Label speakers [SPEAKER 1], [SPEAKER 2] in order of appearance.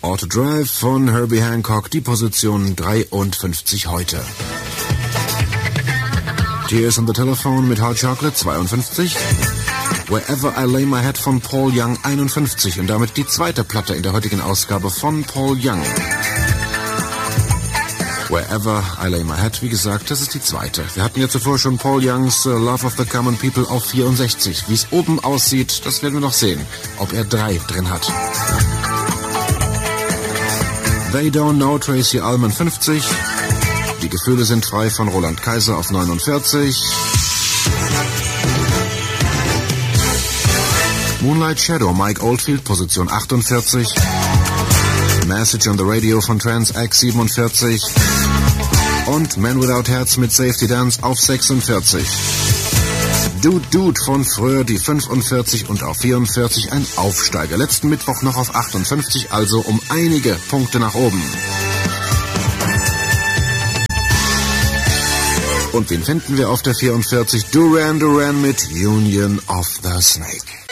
[SPEAKER 1] Auto Drive von Herbie Hancock, die Position 53 heute. Tears on the Telephone mit Hot Chocolate 52. Wherever I Lay My Head von Paul Young 51 und damit die zweite Platte in der heutigen Ausgabe von Paul Young. Wherever I Lay My Head, wie gesagt, das ist die zweite. Wir hatten ja zuvor schon Paul Youngs Love of the Common People auf 64. Wie es oben aussieht, das werden wir noch sehen, ob er 3 drin hat. They Don't Know, Tracy Ullman 50. Die Gefühle sind frei von Roland Kaiser auf 49. Moonlight Shadow, Mike Oldfield, Position 48. Message on the Radio von Trans X 47. Und Man Without Herz mit Safety Dance auf 46. Dude von früher die 45 und auf 44 ein Aufsteiger. Letzten Mittwoch noch auf 58, also um einige Punkte nach oben. Und wen finden wir auf der 44? Duran Duran mit Union of the Snake.